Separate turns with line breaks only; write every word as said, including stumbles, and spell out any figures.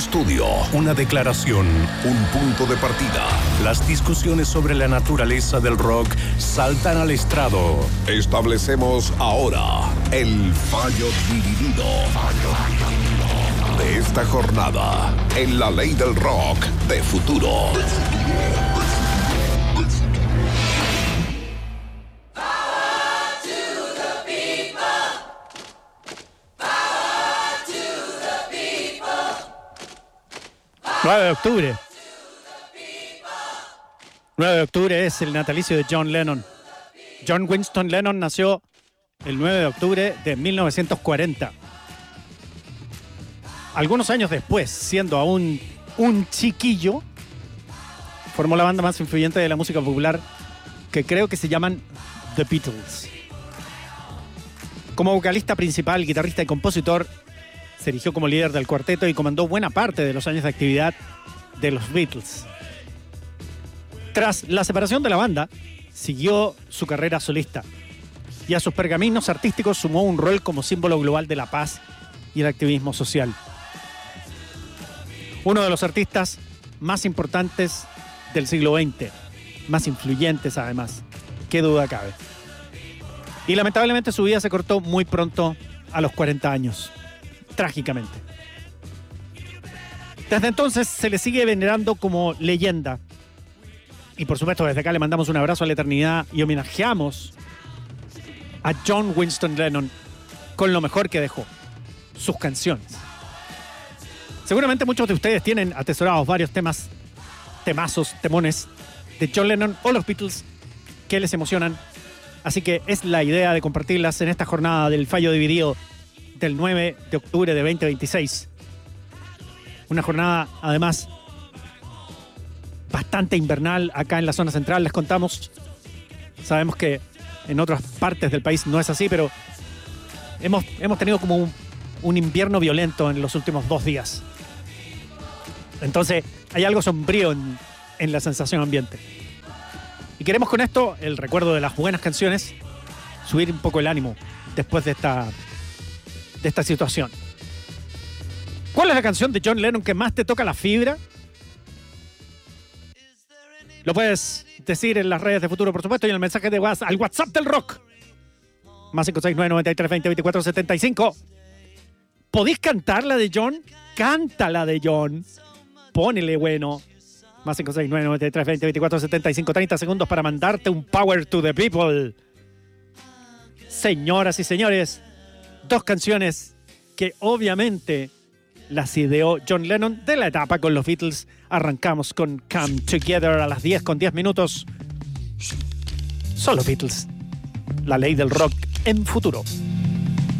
estudio, una declaración, un punto de partida. Las discusiones sobre la naturaleza del rock saltan al estrado. Establecemos ahora el fallo dividido de esta jornada en la ley del rock de futuro.
nueve de octubre. nueve de octubre es el natalicio de John Lennon. John Winston Lennon nació el nueve de octubre de mil novecientos cuarenta. Algunos años después, siendo aún un chiquillo, formó la banda más influyente de la música popular, que creo que se llaman The Beatles. Como vocalista principal, guitarrista y compositor, se erigió como líder del cuarteto y comandó buena parte de los años de actividad de los Beatles. Tras la separación de la banda, siguió su carrera solista y a sus pergaminos artísticos sumó un rol como símbolo global de la paz y el activismo social. Uno de los artistas más importantes del siglo veinte, más influyentes además, qué duda cabe. Y lamentablemente su vida se cortó muy pronto, a los cuarenta años. Trágicamente. Desde entonces se le sigue venerando como leyenda. Y por supuesto desde acá le mandamos un abrazo a la eternidad y homenajeamos a John Winston Lennon con lo mejor que dejó, sus canciones. Seguramente muchos de ustedes tienen atesorados varios temas, temazos, temones de John Lennon o los Beatles que les emocionan. Así que es la idea de compartirlas en esta jornada del fallo dividido del nueve de octubre de veinte veintiséis. Una jornada, además, bastante invernal acá en la zona central, les contamos. Sabemos que en otras partes del país no es así, pero hemos, hemos tenido como un, un invierno violento en los últimos dos días. Entonces, hay algo sombrío en, en la sensación ambiente. Y queremos con esto, el recuerdo de las buenas canciones, subir un poco el ánimo después de esta... de esta situación. ¿Cuál es la canción de John Lennon que más te toca la fibra? Lo puedes decir en las redes de Futuro, por supuesto, y en el mensaje de WhatsApp, al WhatsApp del rock. Más cinco seis nueve, nueve tres, veinte, veinticuatro, setenta y cinco. ¿Podís cantar la de John? Cántala de John. Pónele bueno. Más cinco seis nueve, nueve tres, veinte, veinticuatro, setenta y cinco. treinta segundos para mandarte un Power to the People. Señoras y señores, dos canciones que obviamente las ideó John Lennon de la etapa con los Beatles. Arrancamos con Come Together a las diez con diez minutos. Solo Beatles. La ley del rock en Futuro.